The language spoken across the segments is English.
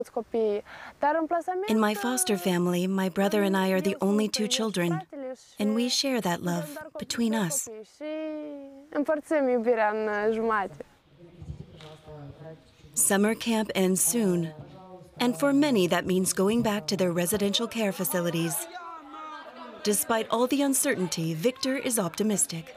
In my foster family, my brother and I are the only two children, and we share that love between us. Summer camp ends soon, and for many that means going back to their residential care facilities. Despite all the uncertainty, Victor is optimistic.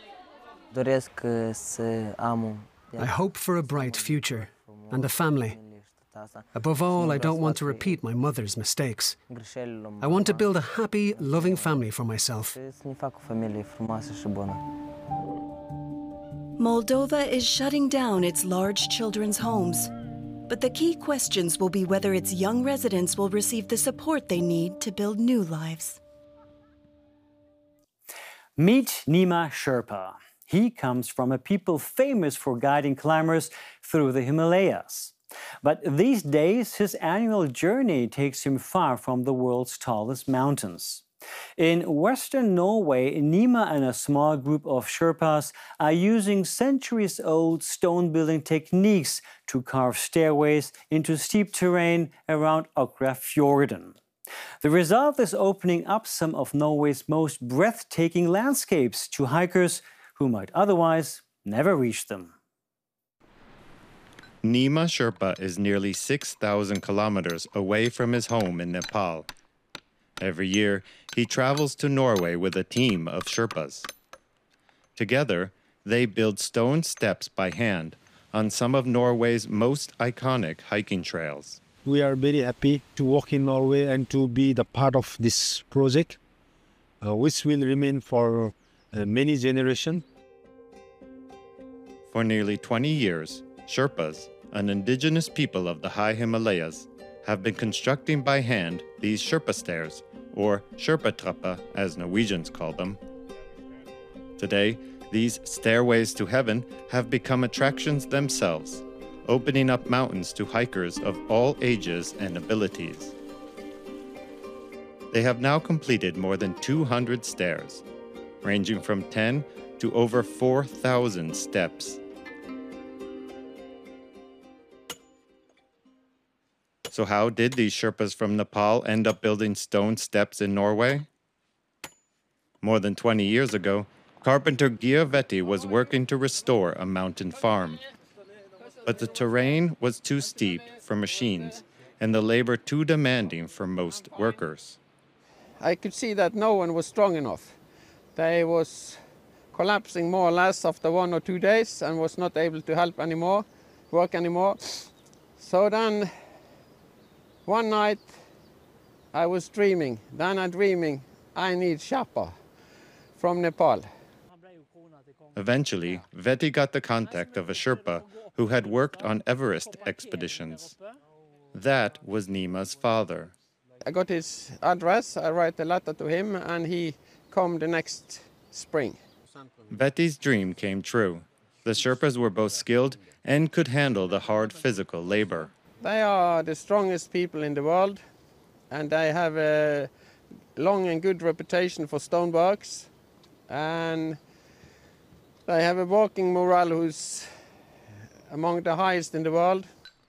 I hope for a bright future and a family. Above all, I don't want to repeat my mother's mistakes. I want to build a happy, loving family for myself. Moldova is shutting down its large children's homes, but the key questions will be whether its young residents will receive the support they need to build new lives. Meet Nima Sherpa. He comes from a people famous for guiding climbers through the Himalayas. But these days, his annual journey takes him far from the world's tallest mountains. In Western Norway, Nima and a small group of Sherpas are using centuries-old stone-building techniques to carve stairways into steep terrain around Okrafjorden. The result is opening up some of Norway's most breathtaking landscapes to hikers who might otherwise never reach them. Nima Sherpa is nearly 6,000 kilometers away from his home in Nepal. Every year, he travels to Norway with a team of Sherpas. Together, they build stone steps by hand on some of Norway's most iconic hiking trails. We are very happy to work in Norway and to be the part of this project, which will remain for many generations. For nearly 20 years, Sherpas, an indigenous people of the high Himalayas, have been constructing by hand these Sherpa stairs, or Sherpatrappa as Norwegians call them. Today, these stairways to heaven have become attractions themselves, opening up mountains to hikers of all ages and abilities. They have now completed more than 200 stairs, ranging from 10 to over 4,000 steps. So how did these Sherpas from Nepal end up building stone steps in Norway? More than 20 years ago, carpenter Geir Vetti was working to restore a mountain farm. But the terrain was too steep for machines and the labor too demanding for most workers. I could see that no one was strong enough. They was collapsing more or less after 1 or 2 days and was not able to help anymore, work anymore. So then one night I was dreaming, I need Sherpa from Nepal. Eventually, Vetti got the contact of a Sherpa who had worked on Everest expeditions. That was Nima's father. I got his address, I write a letter to him, and he came the next spring. Vetti's dream came true. The Sherpas were both skilled and could handle the hard physical labor. They are the strongest people in the world, and they have a long and good reputation for stoneworks, and they have a working morale who's among the highest in the world.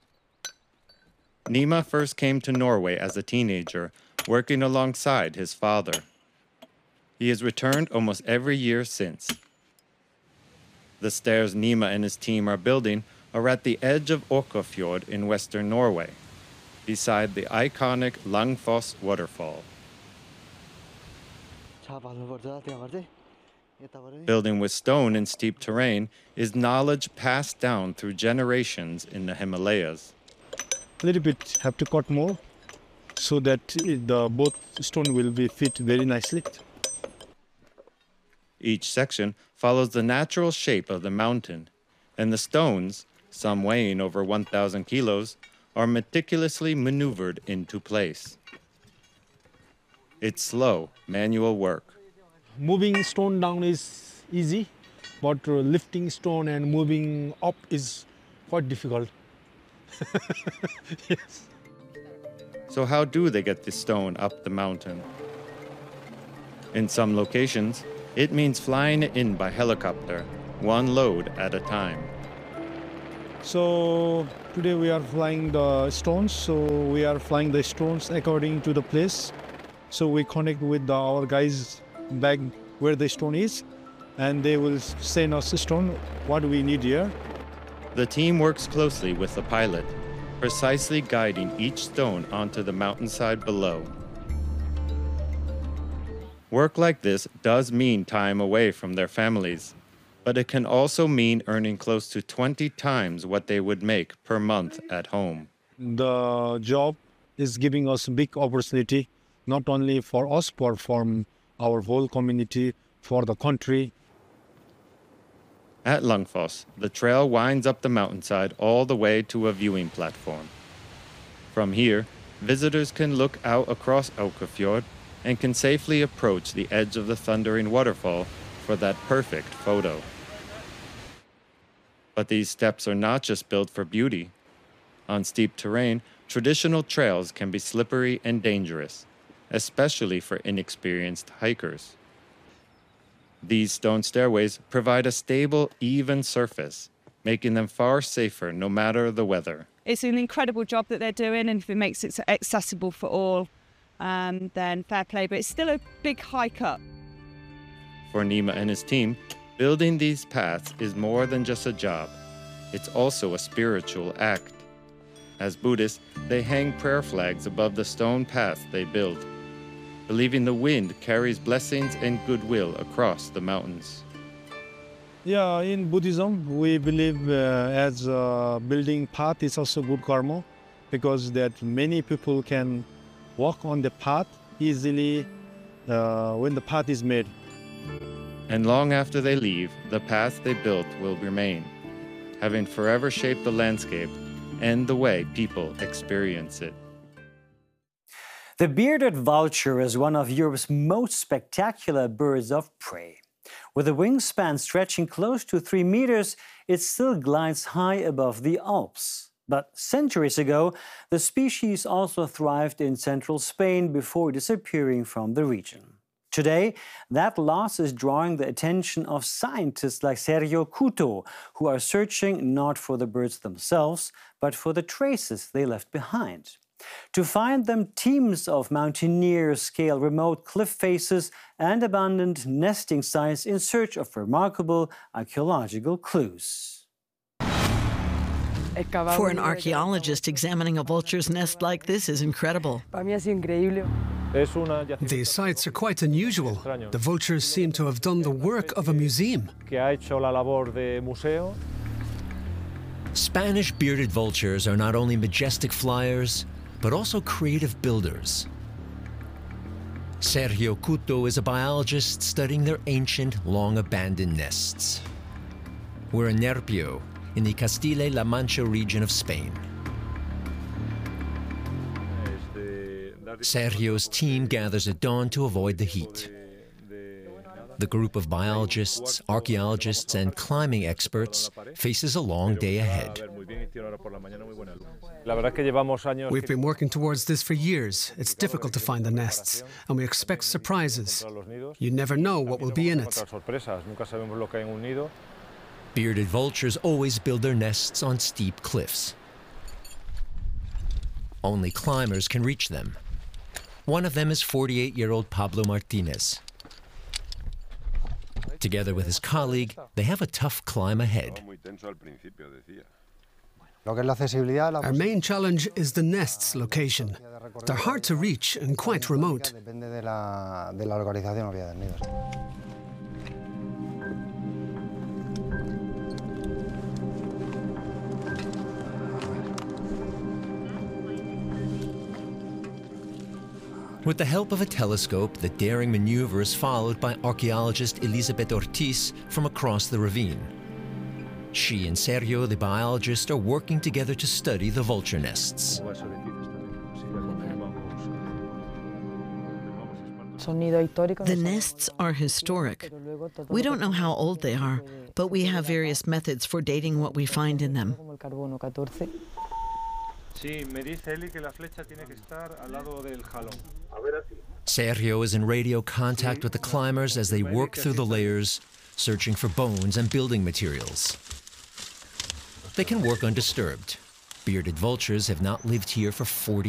Nima first came to Norway as a teenager, working alongside his father. He has returned almost every year since. The stairs Nima and his team are building are at the edge of Åkafjord in western Norway, beside the iconic Langfoss waterfall. Building with stone in steep terrain is knowledge passed down through generations in the Himalayas. A little bit have to cut more so that the both stone will be fit very nicely. Each section follows the natural shape of the mountain, and the stones, some weighing over 1,000 kilos, are meticulously maneuvered into place. It's slow, manual work. Moving stone down is easy, but lifting stone and moving up is quite difficult. Yes. So how do they get the stone up the mountain? In some locations, it means flying it in by helicopter, one load at a time. So today we are flying the stones. So we are flying the stones according to the place. So we connect with our guys back where the stone is, and they will send us a stone what we need here. The team works closely with the pilot, precisely guiding each stone onto the mountainside below. Work like this does mean time away from their families, but it can also mean earning close to 20 times what they would make per month at home. The job is giving us a big opportunity, not only for us, but for our whole community, for the country. At Langfoss, the trail winds up the mountainside all the way to a viewing platform. From here, visitors can look out across Aukefjord and can safely approach the edge of the thundering waterfall for that perfect photo. But these steps are not just built for beauty. On steep terrain, traditional trails can be slippery and dangerous, especially for inexperienced hikers. These stone stairways provide a stable, even surface, making them far safer no matter the weather. It's an incredible job that they're doing, and if it makes it accessible for all, then fair play, but it's still a big hike up. For Nima and his team, building these paths is more than just a job. It's also a spiritual act. As Buddhists, they hang prayer flags above the stone paths they build, believing the wind carries blessings and goodwill across the mountains. Yeah, in Buddhism, we believe as building path is also good karma, because that many people can walk on the path easily when the path is made. And long after they leave, the path they built will remain, having forever shaped the landscape and the way people experience it. The bearded vulture is one of Europe's most spectacular birds of prey. With a wingspan stretching close to 3 meters, it still glides high above the Alps. But centuries ago, the species also thrived in central Spain before disappearing from the region. Today, that loss is drawing the attention of scientists like Sergio Couto, who are searching not for the birds themselves, but for the traces they left behind. To find them, teams of mountaineers scale remote cliff faces and abandoned nesting sites in search of remarkable archaeological clues. For an archaeologist, examining a vulture's nest like this is incredible. These sites are quite unusual. The vultures seem to have done the work of a museum. Spanish bearded vultures are not only majestic flyers, but also creative builders. Sergio Couto is a biologist studying their ancient, long-abandoned nests. We're in Nerpio, in the Castilla-La Mancha region of Spain. Sergio's team gathers at dawn to avoid the heat. The group of biologists, archaeologists, and climbing experts faces a long day ahead. We've been working towards this for years. It's difficult to find the nests, and we expect surprises. You never know what will be in it. Bearded vultures always build their nests on steep cliffs. Only climbers can reach them. One of them is 48-year-old Pablo Martinez. Together with his colleague, they have a tough climb ahead. Our main challenge is the nest's location. They're hard to reach and quite remote. With the help of a telescope, the daring maneuver is followed by archaeologist Elisabeth Ortiz from across the ravine. She and Sergio, the biologist, are working together to study the vulture nests. The nests are historic. We don't know how old they are, but we have various methods for dating what we find in them. Sergio is in radio contact with the climbers as they work through the layers, searching for bones and building materials. they can work undisturbed. Bearded vultures have not lived here for 40